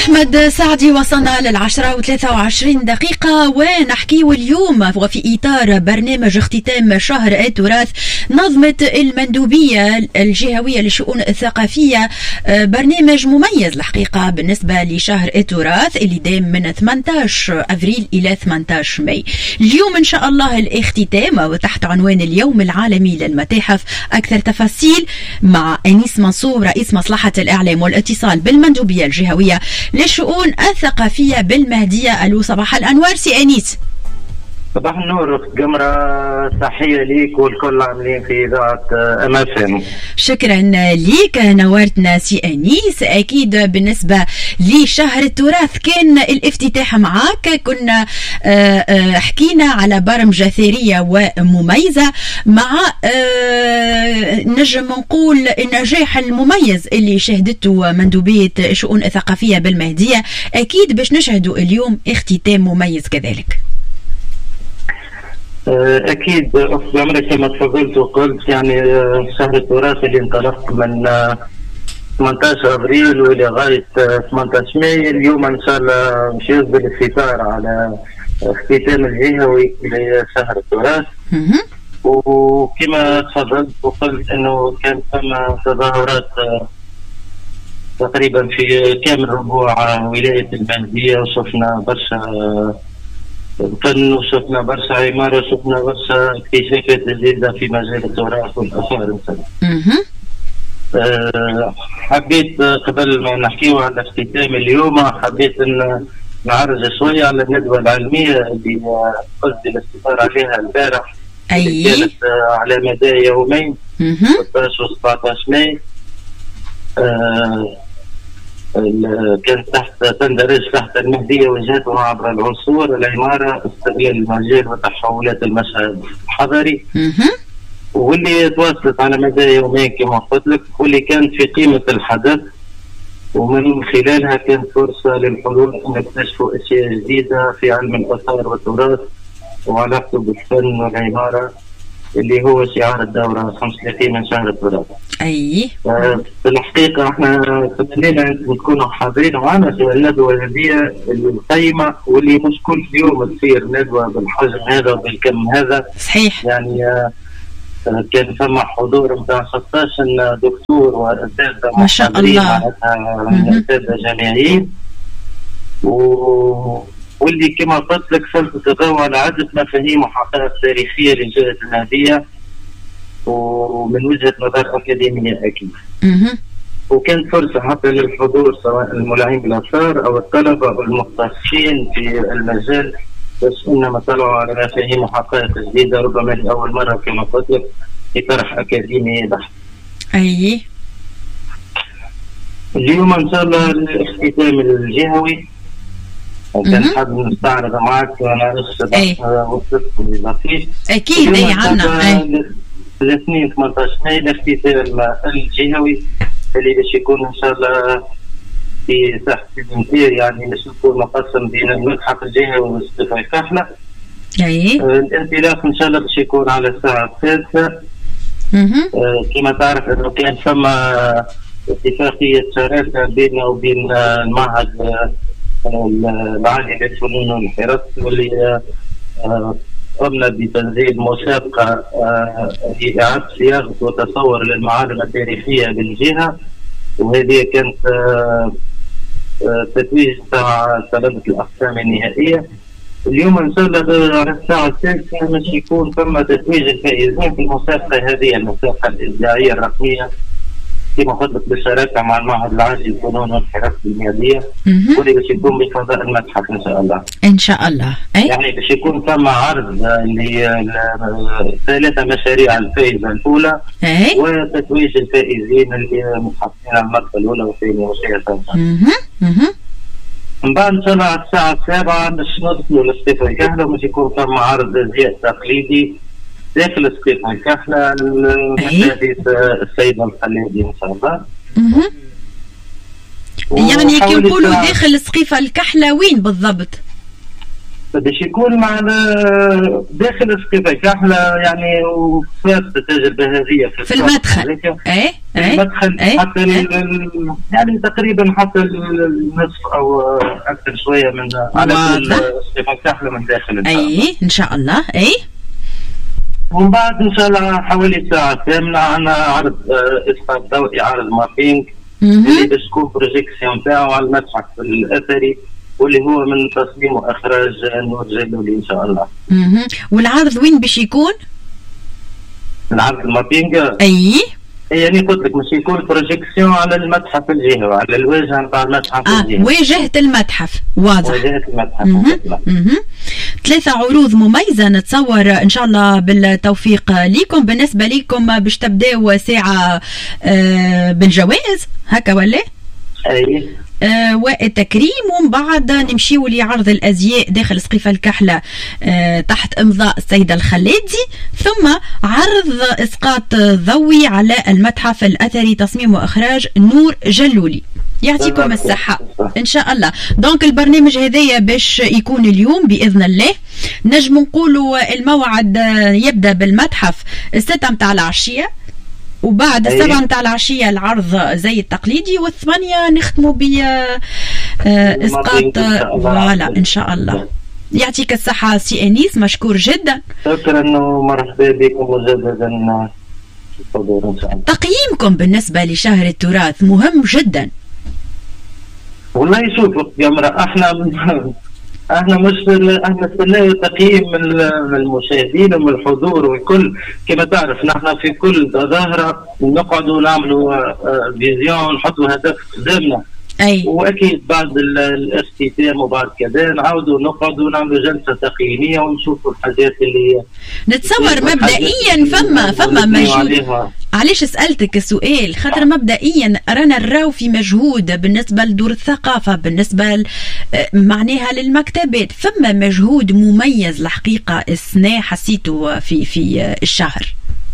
أحمد سعدي وصلنا لل10:23 ونحكي اليوم وفي إطار برنامج اختتام شهر التراث نظمت المندوبية الجهوية للشؤون الثقافية برنامج مميز الحقيقة بالنسبة لشهر التراث اللي دام من 18 أفريل إلى 18 ماي. اليوم إن شاء الله الاختتام وتحت عنوان اليوم العالمي للمتاحف. أكثر تفاصيل مع أنيس منصور رئيس مصلحة الإعلام والاتصال بالمندوبية الجهوية للشؤون الثقافية بالمهدية. ألو صباح الأنوار سي أنيس. صباح النور قمرة، تحية ليك والكل عاملين في إذاعة أمافن. شكرا ليك نورتنا سي أنيس. أكيد بالنسبة لشهر التراث كان الافتتاح معك، كنا حكينا على برمجة ثرية ومميزة مع نجم نقول النجاح المميز اللي شهدته مندوبية الشؤون الثقافية بالمهدية. أكيد باش نشهدوا اليوم اختتام مميز كذلك. أكيد أخت عمرك كما تفضلت وقلت، يعني شهر التراث اللي انطلق من 18 أبريل ولغاية 18 ماي. اليوم إن شاء الله مش يصدر الستار على اختتام الجهوي لشهر التراث. وكما تفضلت وقلت أنه كان ثم تظاهرات تقريبا في كامل ربوع ولاية المهدية، وشفنا برشا فن وشفنا برشا عمارة وشفنا برشا اكتشافات جديدة في مجال التراث والآثار. حبيت قبل ما نحكيو على اختتام اليوم حبيت ان نعرج شوية على الندوة العلمية اللي قصدي الاستفسار عليها البارح. كانت على مدى يومين 16 و 17 ماي. كانت تندرج تحت المهدية وجهته عبر العصور، العمارة، استغلال المجال وتحولات المشهد الحضري، واللي تواصلت على مدى يومين كما قلت لك، واللي كانت في قيمة الحدث، ومن خلالها كانت فرصة للحضور أن يكتشفوا أشياء جديدة في علم الآثار والتراث وعلاقته بالفن والعمارة اللي هو شعار الدورة 35 من شهر التراث. في الحقيقة احنا تمنينا نكونوا حاضرين معنا في الندوة هذه القيمة، واللي مش كل يوم تصير ندوة بالحجم هذا وبالكم هذا. صحيح. يعني كان ثم حضور نتاع 16 دكتور وأساتذة ما شاء الله، أساتذة جامعيين، واللي كما قلت لك سلطت الضوء على عدة مفاهيم وحقائق تاريخية لجهة المهدية ومن وجهة نظر أكاديمية أكيد. وكانت فرصة حتى للحضور سواء المولعين بالآثار أو الطلبة أو المختصين في المجال، بس إنما طلعوا على مفاهيم وحقائق جديدة ربما لأول مرة كما قلت لك في طرح أكاديمي بحث. اليوم إن شاء الله الاختتام الجهوي كان حاب نستعرض معك وانا وصلت لطيف. اكيد اي عنا الاثنين 18 ماي الاختتام الجهوي اللي باش يكون ان شاء الله في ساحه الامتير، يعني باش يكون مقسم بين المتحف الجهوي ومستشفى الكحله. الانطلاق ان شاء الله باش يكون على الساعه 6. كما تعرف انه كان ثم اتفاقيه شراكه بيننا وبين المعهد العالي للفنون والحرف، واللي قمنا بتنزيل مسابقة لإعادة صياغة وتصور للمعالم التاريخية بالجهة، وهذه كانت تتويج تاع طلبة الأقسام النهائية. اليوم إن شاء الله على الساعة 6 باش يكون ثم تتويج الفائزين في المسابقة هذه، المسابقة الإبداعية الرقمية كما قلت بالشراكة مع المعهد العالي للفنون والحرف بالمهدية، واللي باش يكون بفضاء المتحف إن شاء الله. إن شاء الله. يعني باش يكون ثم عرض لثلاثة مشاريع الفائزة الأولى وتتويج الفائزين اللي متحفين على المرتبة الأولى والثانية والثالثة. من بعد إن شاء الله على الساعة 7 باش ندخلوا لسقيفة الكحلة، وباش يكون ثم عرض أزياء تقليدي داخل سقيفة الكحلة المحادث السيدة الخليدي إن شاء الله. يعني كي نقولوا داخل سقيفة الكحلة وين بالضبط؟ باش يكون معنا داخل سقيفة كحلة يعني، وصارت التجربة هذه في المدخل. المدخل حتى يعني تقريبا حتى النصف او اكثر شويه من على كل سقيفة كحلة من داخل ان شاء الله. ومن بعد ان شاء الله حوالي ساعه كامله عندنا عرض اسقاط ضوئي، عرض مابينج اللي باش تكون بروجيكسيون تاعو على المتحف الاثري، واللي هو من تصميم واخراج نور جلولي ان شاء الله. والعرض وين باش يكون؟ العرض المابينج يعني قلت لك مش يكون بروجيكسيون على المتحف الجهوي، على الواجهه نتاع المتحف الجهوي. واجهه المتحف، واضح. واجهه المتحف. 3 عروض مميزه نتصور ان شاء الله بالتوفيق ليكم. بالنسبه ليكم باش تبداو ساعه بالجوائز هكا ولا؟ والتكريم، ومن بعد نمشيو لعرض الازياء داخل سقيفة الكحلة تحت امضاء السيدة الخلادي، ثم عرض اسقاط ضوئي على المتحف الاثري تصميم واخراج نور جلولي. يعطيكم الصحة ان شاء الله. دونك البرنامج هذايا باش يكون اليوم باذن الله. نجم نقولوا الموعد يبدا بالمتحف 6 متاع العشية، وبعد 7 متاع العشية العرض زي التقليدي، و8 نختموا ب اسقاط. فوالا ان شاء الله. يعطيك الصحة سي انيس، مشكور جدا. شكرا ومرحبا بكم مجددا. تقييمكم بالنسبة لشهر التراث مهم جدا. والله شوف يا مرأة، احنا مش احنا استناو تقييم من المشاهدين ومن الحضور والكل. كما تعرف نحن في كل ظاهرة نقعدوا نعملوا فيزيون، نحطوا هدف قدامنا. واكيد بعد الاختتام وبعد كذا نعاودوا نقعدوا نعملوا جلسة تقييمية ونشوفوا الحاجات اللي نتصور مبدئيا فما مجهود. علاش سألتك السؤال؟ خاطر مبدئيا رانا نراو في مجهود بالنسبة لدور الثقافة، بالنسبة معناها للمكتبات، فما مجهود مميز الحقيقة السنة حسيته في الشهر.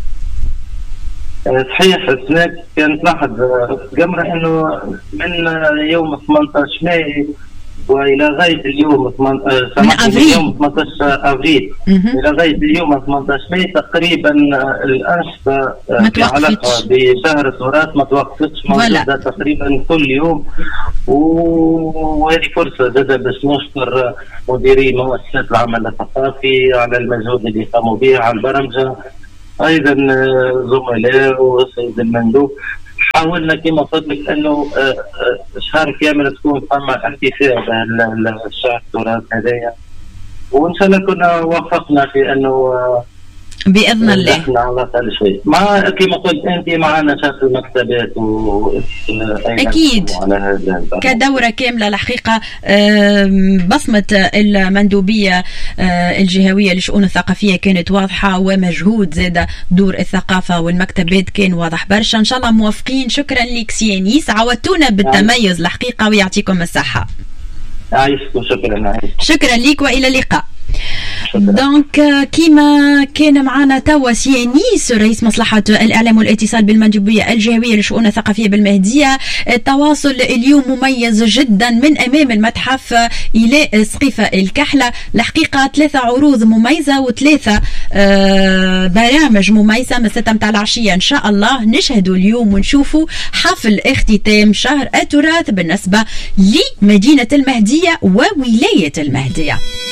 صحيح السنة كانت لاحظ قمرة انه من يوم 18 ماي والى غايه اليوم اليوم 18 ابريل الى غايه اليوم 18 ماي تقريبا الانشطه في علاقه بشهر التراث ما توقفتش، موجوده تقريبا كل يوم. وهذه فرصه جدا باش نشكر مديري مؤسسات العمل الثقافي على المجهود اللي قاموا به على البرمجه، ايضا زملاء والسيد المندوب. حاولنا كما قلت لك انه شهر كامل تكون فما احتفاء بالشهر التراث هذايا، وان شاء الله كنا وفقنا في انه باذن الله نحن على الاقل شيء. مع كما قلت انت معنا شهر المكتبات اكيد كدوره كامله الحقيقه. بصمه المندوبيه الجهويه للشؤون الثقافيه كانت واضحه، ومجهود زاد دور الثقافه والمكتبات كان واضح برشا. ان شاء الله موافقين. شكرا لك سي انيس، عودتونا بالتميز الحقيقه ويعطيكم الصحه. عايشكم. شكرا لك والى اللقاء. دونك كيما كان معنا توا سي انيس رئيس مصلحة الإعلام والاتصال بالمندوبية الجهوية للشؤون الثقافية بالمهدية. التواصل اليوم مميز جدا من أمام المتحف إلى سقيفة الكحلة. الحقيقة 3 عروض مميزة و3 برامج مميزة من 6 متاع العشية إن شاء الله. نشهدوا اليوم ونشوفوا حفل اختتام شهر التراث بالنسبة لمدينة المهدية وولاية المهدية.